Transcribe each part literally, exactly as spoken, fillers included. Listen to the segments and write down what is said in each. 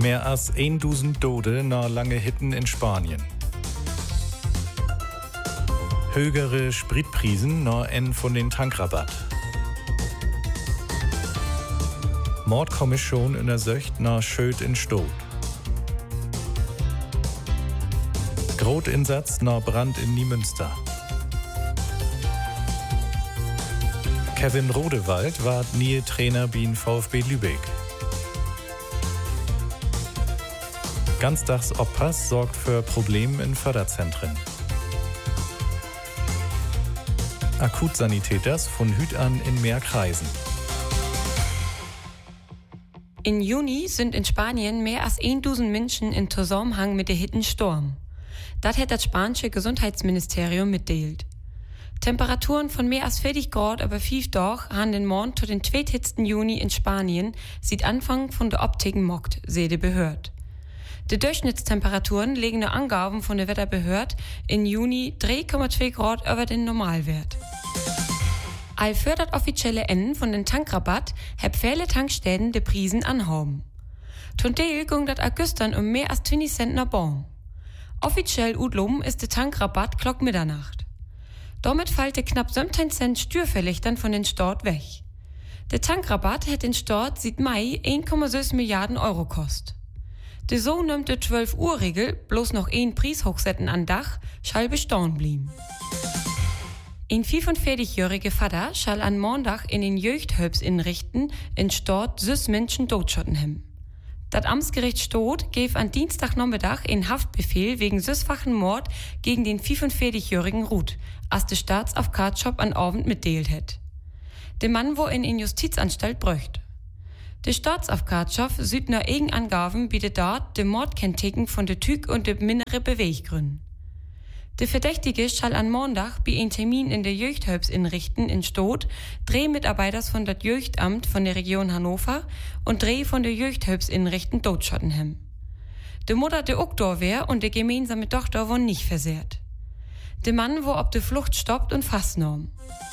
Mehr als tausend Tode nach lange Hitten in Spanien. Höhere Spritprisen nach N von den Tankrabatt. Mordkommission in der Söcht nach Schöd in Stot. Grotinsatz nach Brand in Niemünster. Kevin Rodewald war nie Trainer beim VfB Lübeck. Ganztagsoppass sorgt für Probleme in Förderzentren. Akutsanitäters von Hüt an in mehr Kreisen. In Juni sind in Spanien mehr als tausend Menschen in Zusammenhang mit der Hittensturm. Das hat das spanische Gesundheitsministerium mitteilt. Temperaturen von mehr als vierzig Grad über fünf Tage haben den Morgen zu den zweithitsten Juni in Spanien seit Anfang von der Optik mockt, sehe die Behörde. Die Durchschnittstemperaturen liegen nach Angaben von der Wetterbehörde in Juni drei Komma zwei Grad über den Normalwert. All für das offizielle Ende von den Tankrabatt hab viele Tankstellen die Preisen anhaben. Zum Teil ging das Augustern um mehr als zwanzig Cent nach Bon. Offiziell utloben ist der Tankrabatt klock Mitternacht. Damit fällt der knapp siebzehn Cent steuerfällig dann von den Staat weg. Der Tankrabatt hat den Staat seit Mai eins Komma sechs Milliarden Euro kost. De so nimmt die zwölf Uhr Regel bloß noch ein Preis hochsetzen an Dach, schall bestaunen blieben. Ein fünfundvierzig-jähriger Vater schall an Montag in den Jeugdhöps inrichten in Stadt süß Menschen totschotten hem. Das Amtsgericht Stot gave an Dienstagnachmittag einen Haftbefehl wegen süßfachen Mord gegen den fünfundvierzig-jährigen Ruth, als der Staatsaufkatschop an Abend mitteilt hat. Der Mann wo in den Justizanstalt bröcht. Der Staatsaufkatschop süd nach Eigenangaben bietet dort de Mordkennzeichen von de Tüg und de mindere Beweggründe. Der Verdächtige schall an Montag bei einem Termin in der Jeugdhöps inrichten in Stot drei Mitarbeiters von das Jeugdamt von der Region Hannover und drei von der Jeugdhöps inrichten totschotten hem. Die Mutter der Uktor wär und der gemeinsame Tochter wurden nicht versehrt. Der Mann wo ob de Flucht stoppt und fastnahm.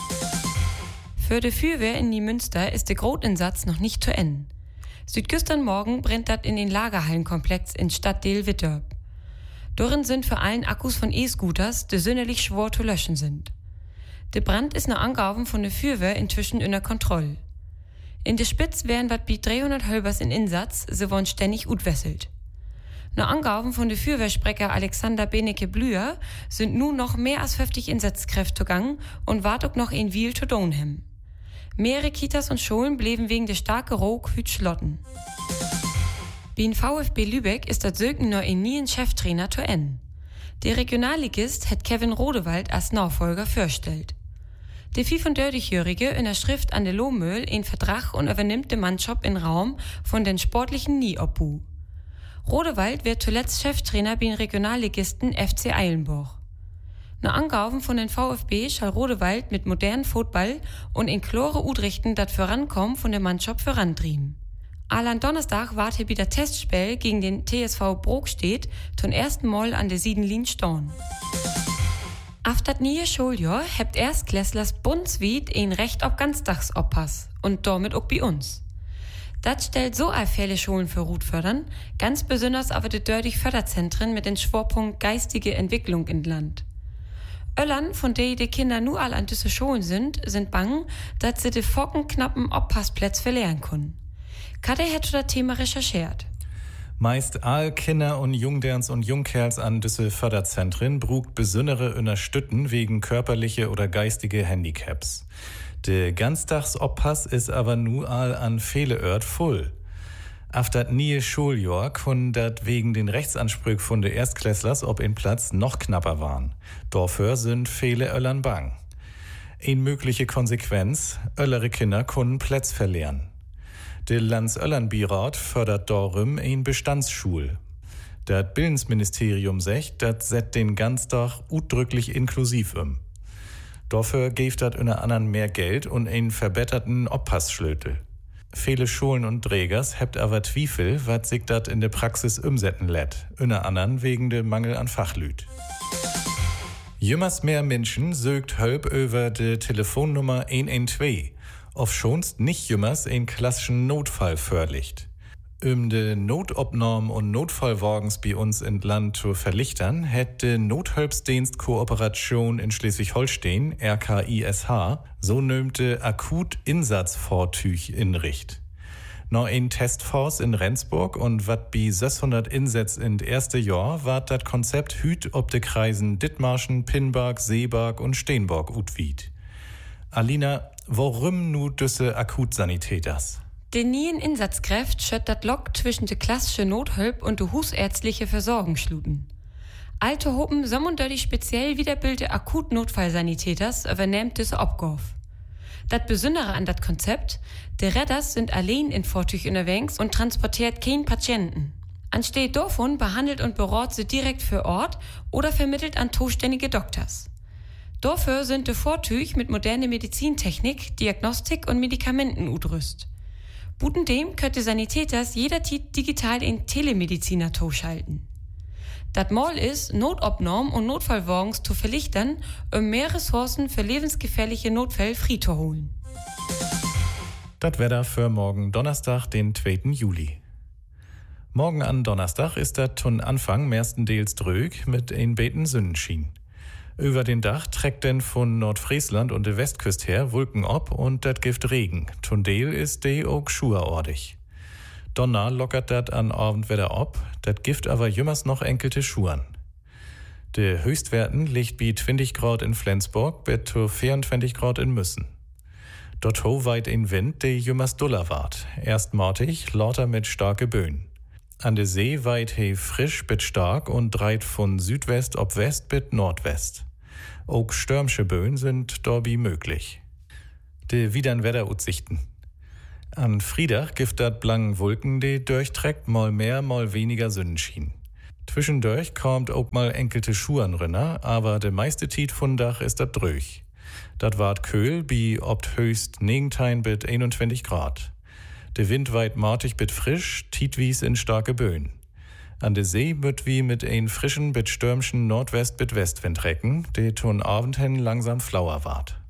Für die Feuerwehr in Niemünster ist der Grotinsatz noch nicht zu Ende. Südgestern Morgen brennt das in den Lagerhallenkomplex in Stadtdeel Wittorp. Darin sind für allen Akkus von E-Scooters, die sonderlich schwer zu löschen sind. Der Brand ist nach Angaben von der Feuerwehr inzwischen unter Kontrolle. In der Spitz wären wat bi dreihundert Hölbers in Einsatz, sie wurden ständig utwesselt. Nach Angaben von der Feuerwehrsprecher Alexander Benecke-Blüher sind nun noch mehr als fünfzig Einsatzkräfte zugange und wart auch noch ein Wiel zu tun hem. Mehrere Kitas und Schulen blieben wegen der starken Rauch hüt schlotten. Beim VfB Lübeck ist das Söken noch ein nie ein Cheftrainer zu Ende. Der Regionalligist hat Kevin Rodewald als Nachfolger vorgestellt. Der fünfunddreißigjährige in der Schrift an der Lohmühl einen Vertrag und übernimmt den Mannschaft in Raum von den sportlichen Nie-Obbu. Rodewald wird zuletzt Cheftrainer beim Regionalligisten F C Eilenburg. Nach Angaben von den VfB schall Rodewald mit modernen Football und in klare Utrichten das Vorankommen von der Mannschaft vorantrieben. Allan Donnerstag wart hier wieder Testspiel gegen den T S V Brokstedt zum ersten Mal an der Siedenlin stehen. Auf das neue Schuljahr habt Erstklässlers bundesweit ein Recht auf Ganztagsoppass und damit auch bei uns. Das stellt so viele Schulen für Rut fördern, ganz besonders aber die dördig Förderzentren mit dem Schwerpunkt geistige Entwicklung in Land. Öllern, von denen die Kinder nur all an diese Schulen sind, sind bang, dass sie die fockenknappen Oppassplätze verlieren können. Katja hat das Thema recherchiert. Meist all Kinder und Jungderns und Jungkerls an diese Förderzentren brugt besondere Unterstützen wegen körperliche oder geistige Handicaps. Der Ganztagsoppass ist aber nur all an viele Ort voll. Auf das neue Schuljahr können dat wegen den Rechtsansprüchen von der Erstklässlers ob in Platz noch knapper waren. Dafür sind viele Öllern bang. Eine mögliche Konsequenz, öllere Kinder können Plätze verlieren. Der Landsöllern-Beirat fördert darum ein Bestandsschul. Das Bildungsministerium sagt, das set den Ganztag udrücklich inklusiv um. Dafür gibt das unter anderem mehr Geld und einen verbesserten Oppassschlötel. Viele Schulen und Trägers habt aber Zweifel, was sich das in der Praxis umsetzen lässt, unter anderem wegen dem Mangel an Fachlüt. Jümmers mehr Menschen sögt Hölp über die Telefonnummer eins eins zwei. Auf schonst nicht jümmers einen klassischen Notfall förlicht. Um de Notopnahme und Notfallwagens bei uns in Land zu verlichtern, hätte Nothilfsdienst Kooperation in Schleswig-Holstein, R K I S H, so nömte Akut-Insatzvortüch in Richt. Noch ein Testforce in Rendsburg und wat bi sechshundert Insätz in d erste Jahr ward dat Konzept hüt ob de Kreisen Dithmarschen, Pinbark, Seebark und Steenborg utwied. Alina, warum nu düsse Akutsanitäters? Die neuen Insatzkräfte schött dat Lok zwischen de klassische Nothilfe und de husärztliche Versorgung schluten. Alte Hoppen sommunderlich speziell wiederbildete Akutnotfallsanitäters übernehmt diese Abgabe. Das Besondere an dat Konzept, de Redders sind allein in Vortüch unterwegs und transportiert keinen Patienten. Anstelle davon behandelt und berät sie direkt für Ort oder vermittelt an zuständige Doktors. Dafür sind de Vortüch mit moderner Medizintechnik, Diagnostik und Medikamenten udrüst. Buten dem könnte Sanitäters jederzeit digital in Telemediziner schalten. Dat Mal ist, Notopnahme und Notfallwagens zu verlichtern, um mehr Ressourcen für lebensgefährliche Notfälle frei zu holen. Das Wetter für morgen Donnerstag, den zweiten Juli. Morgen an Donnerstag ist dat zum Anfang mehrstendeels drög mit ein beten Sonnenschien. Über den Dach trägt denn von Nordfriesland und der Westküste her Wolken ab und dat gibt Regen. Zum Deel ist de auch schuherordig. Donner lockert dat an Abend wieder ab, dat gibt aber jümmers noch enkelte Schuhen. De Höchstwerten liegt bi zwanzig Grad in Flensburg, bet zu vierundzwanzig Grad in Müssen. Dort ho weit in Wind, de jümmers duller ward. Erst mortig, lauter mit starke Böen. An de See weit he frisch bit stark und dreit von Südwest ob West bit Nordwest. Auch stürmische Böen sind dorbi möglich. De widern Wetteraussichten. An Friedach gibt dat blangen Wolken, die durchträgt mal mehr, mal weniger Sonnenschien. Zwischendurch kommt auch mal enkelte Schuhen rinner, aber de meiste Tiet von Dach ist dat dröch. Dat ward Köhl, bi obt höchst negentein bit einundzwanzig Grad. De Wind weit martig bit frisch, tiet wies in starke Böen. An de See wird wie mit ein frischen bit stürmschen Nordwest bit Westwind recken, de ton Abend hin langsam flauer ward.